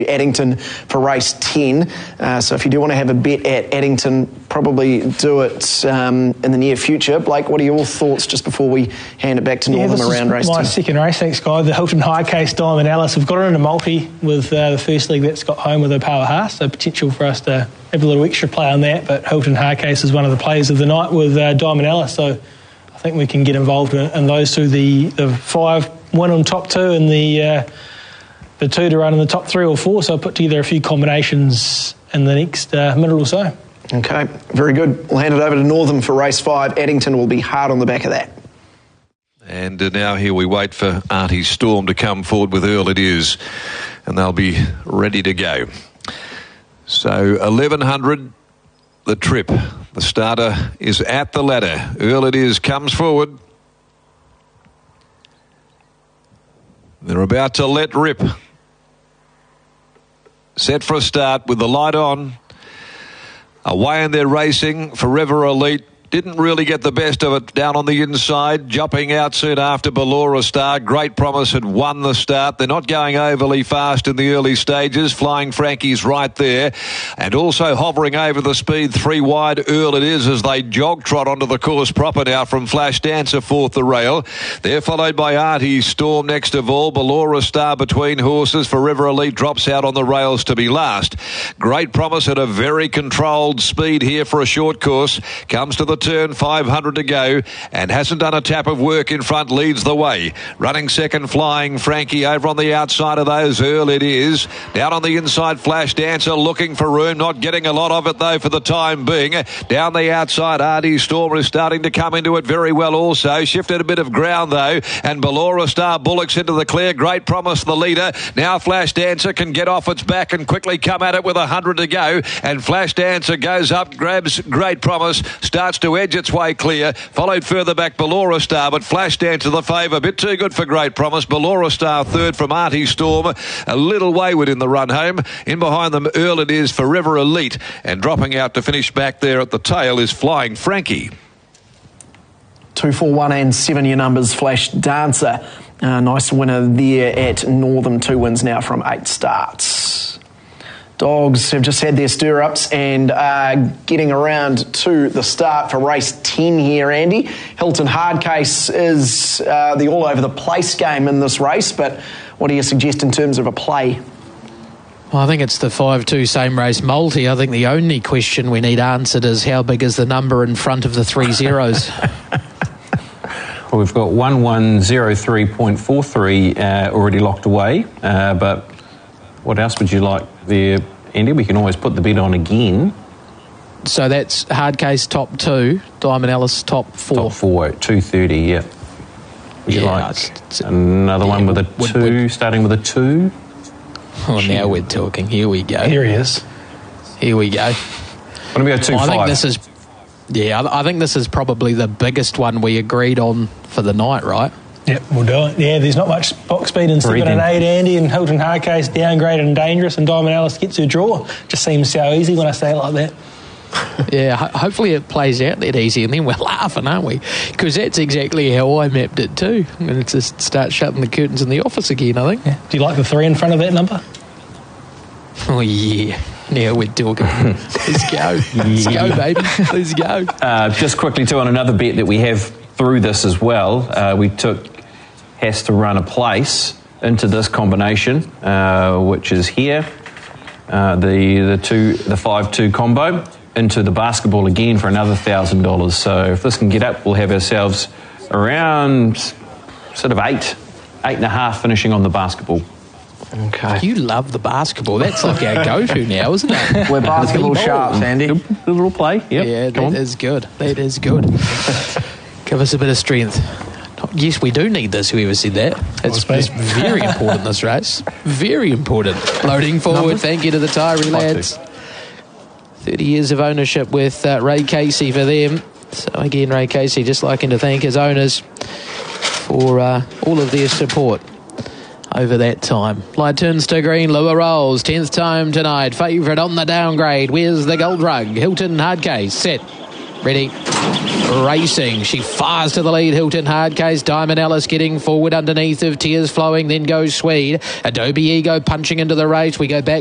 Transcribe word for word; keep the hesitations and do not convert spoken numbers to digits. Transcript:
Addington for race ten. Uh, so if you do want to have a bet at Addington, probably do it um, in the near future. Blake, what are your thoughts just before we hand it back to yeah, Northam this around is race my ten? second race, thanks, Guy. The Hilton High Case Diamond Alice. We've got her in a multi with uh, the first leg that's got home with Opawa Haas, so potential for us to have a little extra play on that. But Hilton High Case is one of the plays of the night with uh, Diamond Alice, so I think we can get involved in, in those two. The, the five win on top two and the uh, the two to run in the top three or four, so I'll put together a few combinations in the next uh, minute or so. Okay, very good. We'll hand it over to Northam for race five. Addington will be hard on the back of that. And uh, now here we wait for Artie Storm to come forward with Earl It Is, and they'll be ready to go. So eleven hundred, the trip. The starter is at the ladder. Earl It Is comes forward. They're about to let rip. Set for a start with the light on. Away and they're racing. Forever Elite didn't really get the best of it down on the inside. Jumping out soon after Ballora Star. Great Promise had won the start. They're not going overly fast in the early stages. Flying Frankie's right there. And also hovering over the speed three wide. Earl It Is as they jog trot onto the course proper now from Flash Dancer fourth the rail. They're followed by Artie Storm next of all. Ballora Star between horses. Forever Elite drops out on the rails to be last. Great Promise at a very controlled speed here for a short course. Comes to the turn, five hundred to go, and hasn't done a tap of work in front, leads the way. Running second, Flying Frankie over on the outside of those. Earl It Is down on the inside. Flash Dancer looking for room, not getting a lot of it though for the time being. Down the outside, Artie Storm is starting to come into it very well also. Shifted a bit of ground though, and Ballora Star bullocks into the clear. Great Promise the leader. Now Flash Dancer can get off its back and quickly come at it with a hundred to go, and Flash Dancer goes up, grabs Great Promise, starts to edge its way clear. Followed further back Ballora Star, but Flash Dancer the favour. A bit too good for Great Promise. Ballora Star third from Artie Storm. A little wayward in the run home. In behind them, Earl It Is, Forever Elite. And dropping out to finish back there at the tail is Flying Frankie. Two, four, one and seven your numbers. Flash Dancer. Uh, nice winner there at Northam. Two wins now from eight starts. Dogs have just had their stir-ups and are getting around to the start for race ten here, Andy. Hilton Hard Case is uh, the all-over-the-place game in this race, but what do you suggest in terms of a play? Well, I think it's the five two same race multi. I think the only question we need answered is how big is the number in front of the three zeros? Well, we've got one one zero three point four three uh, already locked away, uh, but what else would you like there, Andy? We can always put the bid on again. So that's Hard Case top two, Diamond Alice top four. Top four, two thirty, yeah. Would you yeah, like it's, it's, another yeah, one with a would, two, would, starting with a two? Oh, now we're talking. Here we go. Here he is. Here we go. Why don't we go two, well, I five? think this is, yeah, I think this is probably the biggest one we agreed on for the night, right? Yep, we'll do it. Yeah, there's not much box speed in seven and eight, Andy, and Hilton Hard Case downgraded and dangerous, and Diamond Alice gets her draw. Just seems so easy when I say it like that. Yeah, ho- hopefully it plays out that easy, and then we're laughing, aren't we? Because that's exactly how I mapped it too. And it's just start shutting the curtains in the office again, I think. Yeah. Do you like the three in front of that number? Oh, yeah. Now we're talking. Let's go. Let's go, baby. Let's go. Uh, just quickly, too, on another bet that we have through this as well, uh, we took Has to Run a Place into this combination, uh, which is here, uh, the the two the five two combo into the basketball again for another thousand dollars. So if this can get up, we'll have ourselves around sort of eight, eight and a half finishing on the basketball. Okay. You love the basketball. That's like our go-to now, isn't it? We're basketball sharps, Andy. A little play, yep. Yeah, Come that on. is good. That is good. Give us a bit of strength. Yes, we do need this, whoever said that. It's, it's very important, this race. Very important. Loading forward, Numbers? Thank you to the Tyree lads. thirty years of ownership with uh, Ray Casey for them. So again, Ray Casey just liking to thank his owners for uh, all of their support over that time. Light turns to green, Lua rolls, tenth time tonight, favourite on the downgrade. Where's the gold rug? Hilton Hard Case, set. Ready. Racing. She fires to the lead. Hilton Hardcase. Diamond Alice getting forward underneath of Tears Flowing. Then goes Swede. Adobe Ego punching into the race. We go back